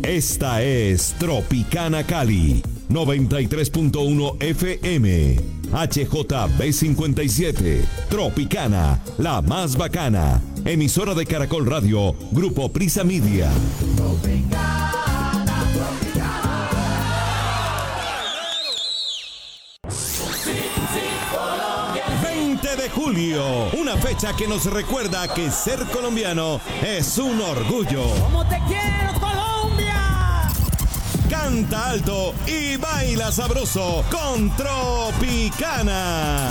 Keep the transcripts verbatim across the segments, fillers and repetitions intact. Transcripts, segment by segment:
Esta es Tropicana Cali, noventa y tres punto uno F M, H J B cincuenta y siete, Tropicana, la más bacana, emisora de Caracol Radio, Grupo Prisa Media. Tropicana, Tropicana. veinte de julio, una fecha que nos recuerda que ser colombiano es un orgullo. ¡Cómo te quiero, Colombia! Canta alto y baila sabroso con Tropicana.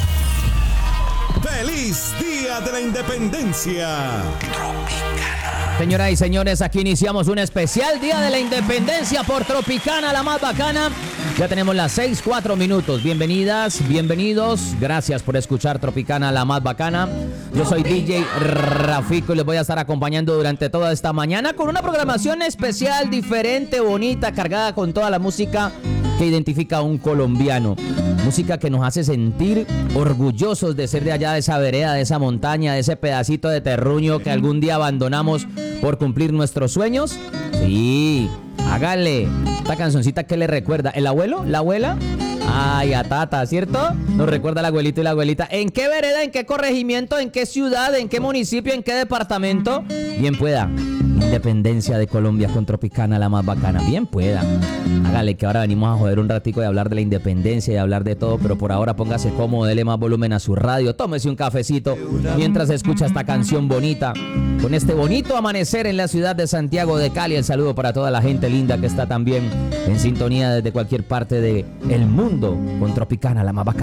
¡Feliz Día de la Independencia! Tropicana. Señoras y señores, aquí iniciamos un especial Día de la Independencia por Tropicana, la más bacana. Ya tenemos las seis, cuatro minutos. Bienvenidas, bienvenidos. Gracias por escuchar Tropicana, la más bacana. Yo soy D J Rafico y les voy a estar acompañando durante toda esta mañana con una programación especial, diferente, bonita, cargada con toda la música que identifica a un colombiano. Música que nos hace sentir orgullosos de ser de allá, de esa vereda, de esa montaña, de ese pedacito de terruño que algún día abandonamos por cumplir nuestros sueños. Sí, hágale. Esta cancioncita que le recuerda, ¿el abuelo? ¿La abuela? Ay, a Tata, ¿cierto? Nos recuerda el abuelito y la abuelita. ¿En qué vereda, en qué corregimiento, en qué ciudad, en qué municipio, en qué departamento? Bien pueda. Independencia de Colombia con Tropicana, la más bacana. Bien pueda. Hágale, que ahora venimos a joder un ratico de hablar de la independencia y de hablar de todo, pero por ahora póngase cómodo, dele más volumen a su radio, tómese un cafecito mientras escucha esta canción bonita. Con este bonito amanecer en la ciudad de Santiago de Cali, el saludo para toda la gente linda que está también en sintonía desde cualquier parte del mundo con Tropicana, la más bacana.